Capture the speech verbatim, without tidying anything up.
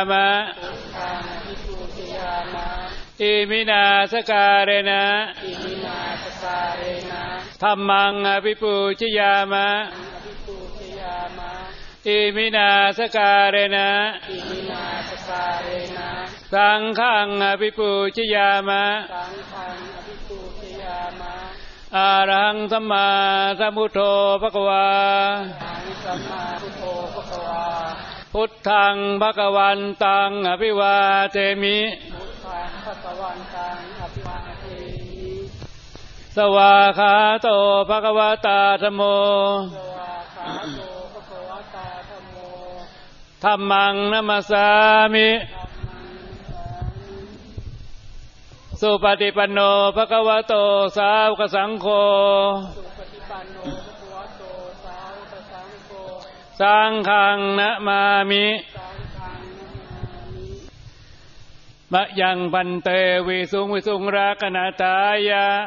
มะอิมินาสการะนะธัมมังอภิปูชยามะอิมินาสการะนะสังฆังอภิปูชยามะอะระหังสัมมาสัมพุทโธภควาพุทธังภควันตังอภิวาเทมิสวากขาโตภควตาธัมโมธัมมังนัมสสามิสุปฏิปันโนภควโตสาวกสังโฆสังฆังนะมามิมะยังพันเตวิสุงวิสุงรักขณตายะ